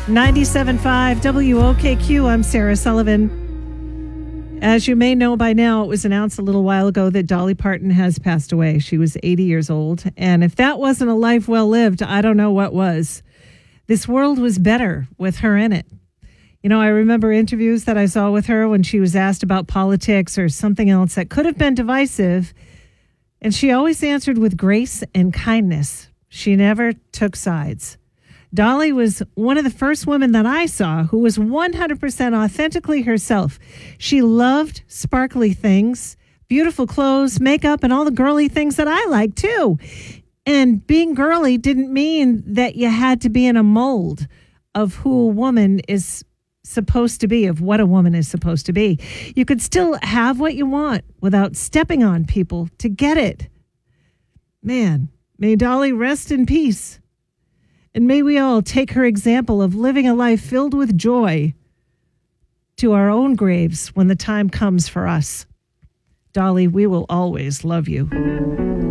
97.5 WOKQ. I'm Sarah Sullivan. As you may know by now, it was announced a little while ago that Dolly Parton has passed away. She was 80 years old. And if that wasn't a life well lived, I don't know what was. This world was better with her in it. You know, I remember interviews that I saw with her when she was asked about politics or something else that could have been divisive. And she always answered with grace and kindness. She never took sides. Dolly was one of the first women that I saw who was 100% authentically herself. She loved sparkly things, beautiful clothes, makeup, and all the girly things that I like too. And being girly didn't mean that you had to be in a mold of who a woman is supposed to be, of what a woman is supposed to be. You could still have what you want without stepping on people to get it. Man, may Dolly rest in peace. And may we all take her example of living a life filled with joy to our own graves when the time comes for us. Dolly, we will always love you.